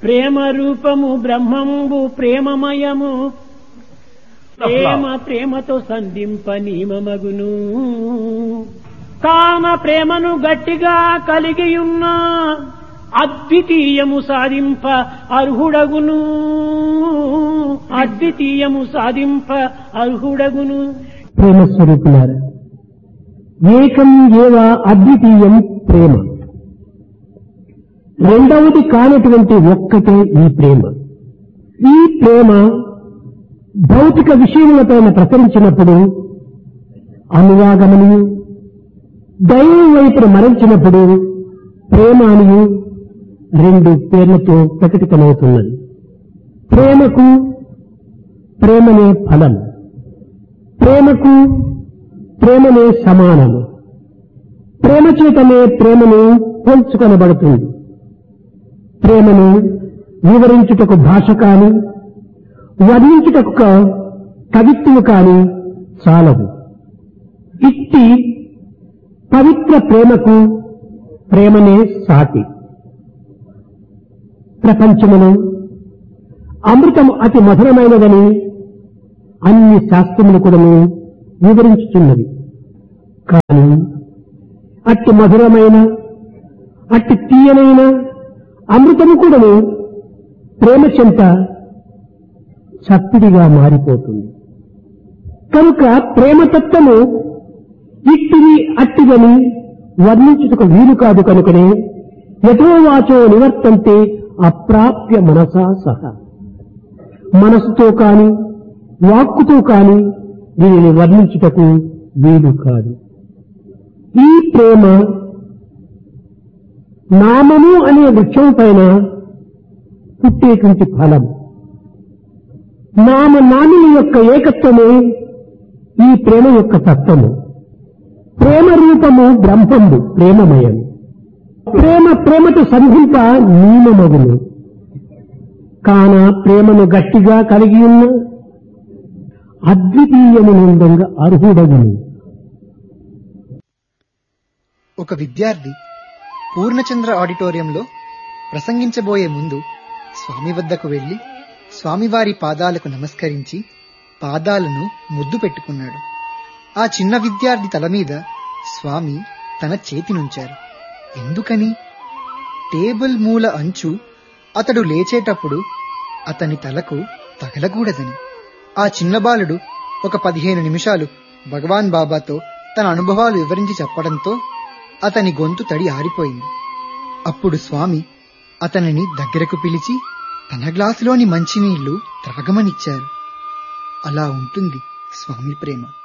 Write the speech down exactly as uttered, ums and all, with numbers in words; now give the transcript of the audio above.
ప్రేమ రూపము బ్రహ్మంబు ప్రేమమయము ప్రేమ ప్రేమతో సంధింప నియమమగును కాన ప్రేమను గట్టిగా కలిగియున్న అద్వితీయము సాధింప అర్హుడగును అద్వితీయము సాధింప అర్హుడగును. ప్రేమ స్వరూపులారా, ఏకం ఏవ అద్వితీయం ప్రేమ. రెండవది కానటువంటి ఒక్కటే ఈ ప్రేమ. ఈ ప్రేమ భౌతిక విషయములపైన ప్రసరించినప్పుడు అనురాగమని, దైవం వైపున మరల్చినప్పుడు ప్రేమ అని రెండు పేర్లతో ప్రకటితమవుతున్నది. ప్రేమకు ప్రేమనే ఫలం, ప్రేమకు ప్రేమనే సమానము. ప్రేమ చేతనే ప్రేమను పోల్చుకొనబడుతుంది. ప్రేమను వివరించుటకు భాష కాని, వర్ణించుటకు కవిత్వము కాని చాలదు. ఇట్టి పవిత్ర ప్రేమకు ప్రేమనే సాటి. ప్రపంచములో అమృతము అతి మధురమైనదని అన్ని శాస్త్రములు కూడా వివరించుతున్నది. కానీ అట్టి మధురమైన, అట్టి తీయనైన అమృతము కూడా ప్రేమ చెంత చప్పిడిగా మారిపోతుంది. కనుక ప్రేమతత్వము ఇట్టిది అట్టిదని వర్ణించుటకు వీలు కాదు. కనుకనే యథోవాచో నివర్తంతే అప్రాప్య మనసా సహ. మనసుతో కాని వాక్కుతో కాని దీనిని వర్ణించుటకు వీలు కాదు. ఈ ప్రేమ నామము అనే వృక్షం పైన పుట్టేటువంటి ఫలం. నామ నామిని యొక్క ఏకత్వమే ఈ ప్రేమ యొక్క తత్వము. ప్రేమ రూపము బ్రహ్మము ప్రేమమయం. ప్రేమ ప్రేమతో సంధింప నియమమగును. కాన ప్రేమను గట్టిగా కలిగి ఉన్న అద్వితీయమునందంగా అర్హుడగును. ఒక విద్యార్థి పూర్ణచంద్ర ఆడిటోరియంలో ప్రసంగించబోయే ముందు స్వామి వద్దకు వెళ్లి స్వామివారి పాదాలకు నమస్కరించి పాదాలను ముద్దు పెట్టుకున్నాడు. ఆ చిన్న విద్యార్థి తల మీద స్వామి తన చేతినుంచారు. ఎందుకని? టేబుల్ మూల అంచు అతడు లేచేటప్పుడు అతని తలకు తగలకూడదని. ఆ చిన్న బాలుడు ఒక పదిహేను నిమిషాలు భగవాన్ బాబాతో తన అనుభవాలు వివరించి చెప్పడంతో అతని గొంతు తడి ఆరిపోయింది. అప్పుడు స్వామి అతనిని దగ్గరకు పిలిచి తన గ్లాసులోని మంచినీళ్లు త్రాగమనిచ్చారు. అలా ఉంటుంది స్వామి ప్రేమ.